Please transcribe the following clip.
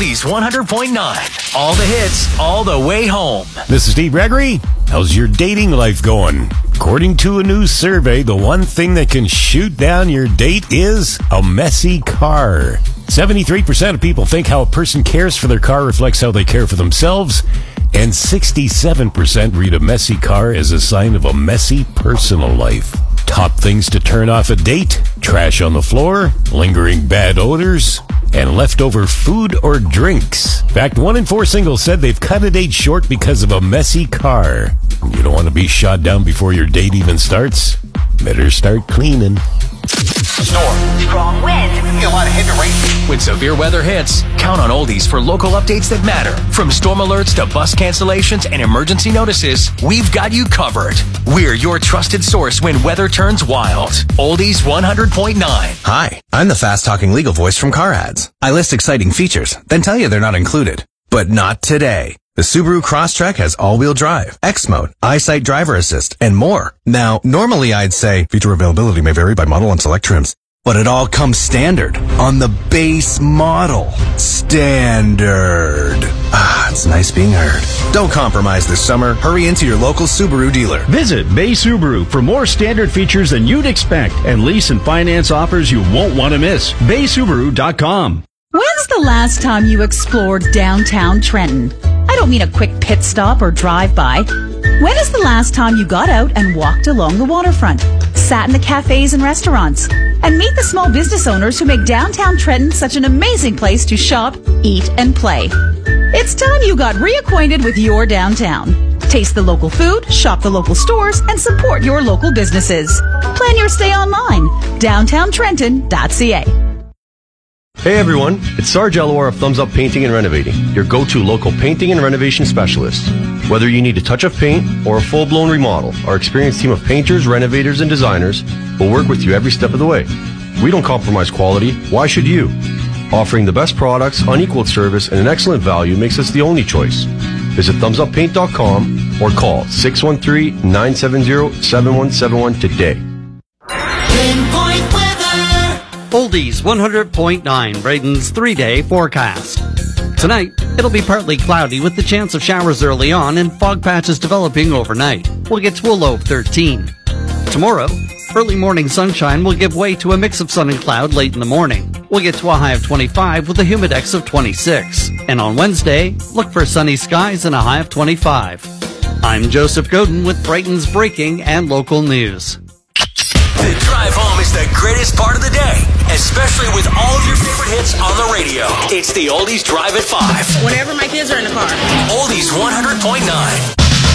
Oldies 100.9. All the hits, all the way home. This is Steve Gregory. How's your dating life going? According to a new survey, the one thing that can shoot down your date is a messy car. 73% of people think how a person cares for their car reflects how they care for themselves. And 67% read a messy car as a sign of a messy personal life. Top things to turn off a date: trash on the floor, lingering bad odors, and leftover food or drinks. In fact, 1 in 4 singles said they've cut a date short because of a messy car. You don't want to be shot down before your date even starts? Better start cleaning. Storm. Strong wind. A lot of heavy rain. When severe weather hits, count on Oldies for local updates that matter. From storm alerts to bus cancellations and emergency notices, we've got you covered. We're your trusted source when weather turns wild. Oldies 100.9. Hi, I'm the fast-talking legal voice from Car Ads. I list exciting features, then tell you they're not included. But not today. The Subaru Crosstrek has all-wheel drive, X-Mode, EyeSight driver assist, and more. Now, normally I'd say feature availability may vary by model and select trims, but it all comes standard on the base model. Standard. It's nice being heard. Don't compromise this summer. Hurry into your local Subaru dealer. Visit Bay Subaru for more standard features than you'd expect and lease and finance offers you won't want to miss. BaySubaru.com. When's the last time you explored downtown Trenton? I don't mean a quick pit stop or drive-by. When is the last time you got out and walked along the waterfront, sat in the cafes and restaurants, and meet the small business owners who make downtown Trenton such an amazing place to shop, eat, and play? It's time you got reacquainted with your downtown. Taste the local food, shop the local stores, and support your local businesses. Plan your stay online. DowntownTrenton.ca. Hey everyone, it's Sarge Elwar of Thumbs Up Painting and Renovating, your go-to local painting and renovation specialist. Whether you need a touch of paint or a full-blown remodel, our experienced team of painters, renovators, and designers will work with you every step of the way. We don't compromise quality. Why should you? Offering the best products, unequaled service, and an excellent value makes us the only choice. Visit thumbsuppaint.com or call 613-970-7171 today. Oldies 100.9, Braden's 3-day forecast. Tonight, it'll be partly cloudy with the chance of showers early on and fog patches developing overnight. We'll get to a low of 13. Tomorrow, early morning sunshine will give way to a mix of sun and cloud late in the morning. We'll get to a high of 25 with a humidex of 26. And on Wednesday, look for sunny skies and a high of 25. I'm Joseph Godin with Brighton's breaking and local news. The drive home is the greatest part of the day, especially with all of your favorite hits on the radio. It's the Oldies Drive at 5. Whenever my kids are in the car. Oldies 100.9.